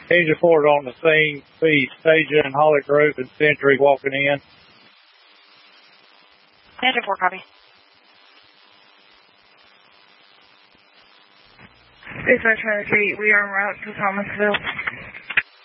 Engine 4 on the scene. See Stasia and Holly Grove and Century walking in. Engine 4, copy. 6523, we are en route to Thomasville.